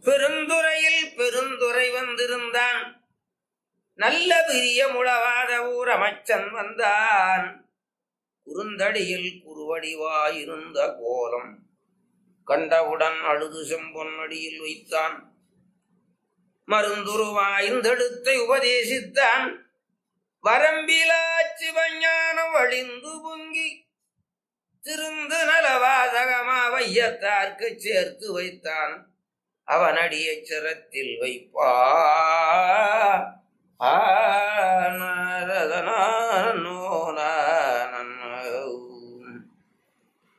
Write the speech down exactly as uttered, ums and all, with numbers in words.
பெருந்துறையில் பெருந்துறை வந்திருந்தான். நல்ல பிரிய முழவாத ஊர் அமைச்சன் வந்தான். குறுந்தடியில் குறுவடிவாயிருந்த கோலம் கண்டவுடன் அழுது செம்பொன்னடியில் வைத்தான். மருந்துருவாய்ந்தெடுத்தை உபதேசித்தான். வரம்பிலா சிவஞானம் வழிந்து பொங்கி திருந்து நலவாதகமா வையத்தார்க்கு சேர்த்து வைத்தான். அவனடிய சிரத்தில் வைப்பா. ஆனோ